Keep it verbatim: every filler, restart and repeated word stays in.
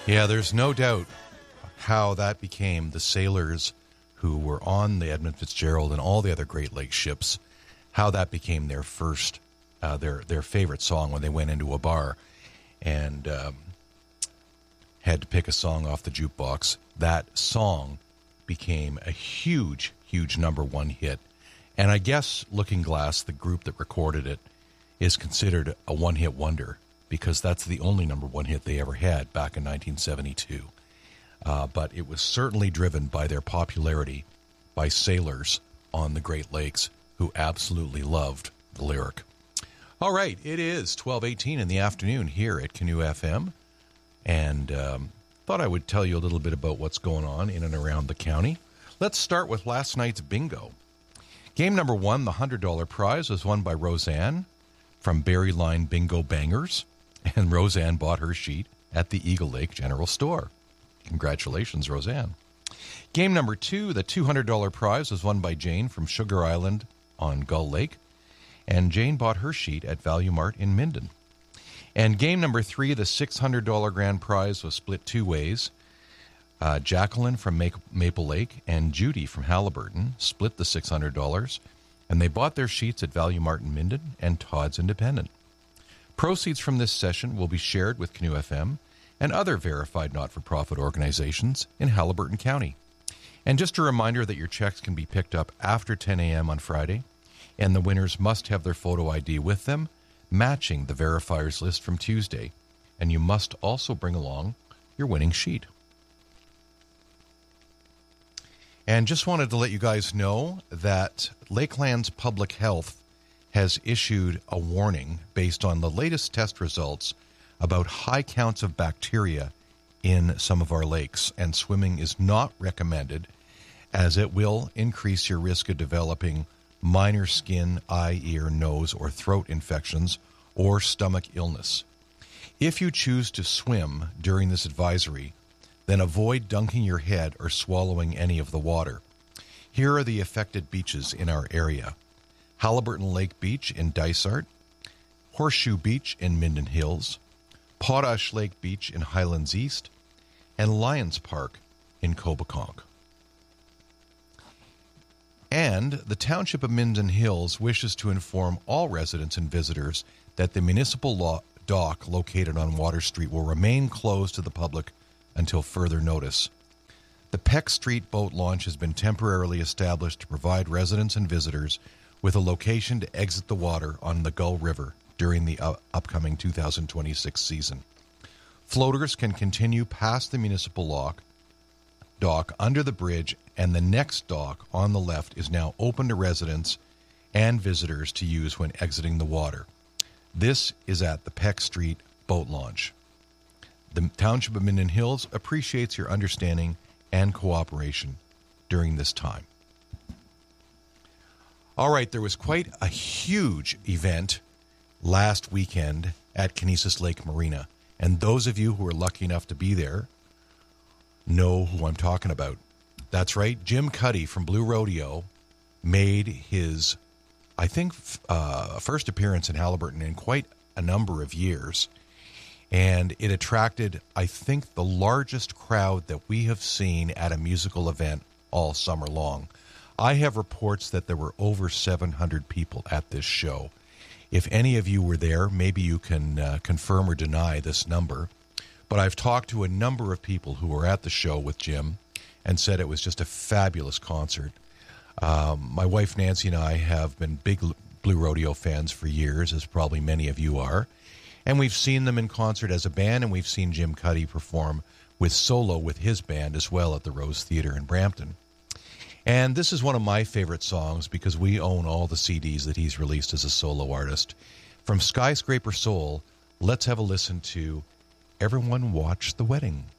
Yeah, there's no doubt how that became the sailors who were on the Edmund Fitzgerald and all the other Great Lakes ships, how that became their first, uh, their their favorite song when they went into a bar and um, had to pick a song off the jukebox. That song became a huge, huge number one hit. And I guess Looking Glass, the group that recorded it, is considered a one-hit wonder because that's the only number one hit they ever had back in nineteen seventy-two. Uh, but it was certainly driven by their popularity by sailors on the Great Lakes who absolutely loved the lyric. All right, it is twelve eighteen in the afternoon here at Canoe F M, and um, thought I would tell you a little bit about what's going on in and around the county. Let's start with last night's bingo. Game number one, the one hundred dollars prize, was won by Roseanne from Berry Line Bingo Bangers, and Roseanne bought her sheet at the Eagle Lake General Store. Congratulations, Roseanne. Game number two, the two hundred dollars prize, was won by Jane from Sugar Island on Gull Lake, and Jane bought her sheet at Value Mart in Minden. And game number three, the six hundred dollars grand prize, was split two ways. Uh, Jacqueline from Maple Lake and Judy from Halliburton split the six hundred dollars, and they bought their sheets at Value Mart in Minden and Todd's Independent. Proceeds from this session will be shared with Canoe F M and other verified not-for-profit organizations in Halliburton County. And just a reminder that your checks can be picked up after ten a.m. on Friday, and the winners must have their photo I D with them, matching the verifiers list from Tuesday, and you must also bring along your winning sheet. And just wanted to let you guys know that Lakelands Public Health has issued a warning based on the latest test results about high counts of bacteria in some of our lakes, and swimming is not recommended as it will increase your risk of developing minor skin, eye, ear, nose, or throat infections or stomach illness. If you choose to swim during this advisory, then avoid dunking your head or swallowing any of the water. Here are the affected beaches in our area: Halliburton Lake Beach in Dysart, Horseshoe Beach in Minden Hills, Potash Lake Beach in Highlands East, and Lions Park in Coboconk. And the Township of Minden Hills wishes to inform all residents and visitors that the municipal law dock located on Water Street will remain closed to the public until further notice. The Peck Street boat launch has been temporarily established to provide residents and visitors with a location to exit the water on the Gull River during the uh, upcoming two thousand twenty-six season. Floaters can continue past the municipal lock, dock under the bridge, and the next dock on the left is now open to residents and visitors to use when exiting the water. This is at the Peck Street boat launch. The Township of Minden Hills appreciates your understanding and cooperation during this time. All right, there was quite a huge event last weekend at Kinesis Lake Marina, and those of you who were lucky enough to be there know who I'm talking about. That's right, Jim Cuddy from Blue Rodeo made his, I think, uh, first appearance in Halliburton in quite a number of years. And it attracted, I think, the largest crowd that we have seen at a musical event all summer long. I have reports that there were over seven hundred people at this show. If any of you were there, maybe you can uh, confirm or deny this number. But I've talked to a number of people who were at the show with Jim and said it was just a fabulous concert. Um, my wife Nancy and I have been big Blue Rodeo fans for years, as probably many of you are. And we've seen them in concert as a band, and we've seen Jim Cuddy perform with solo with his band as well at the Rose Theatre in Brampton. And this is one of my favorite songs because we own all the C Ds that he's released as a solo artist. From Skyscraper Soul, let's have a listen to Everyone Watch the Wedding.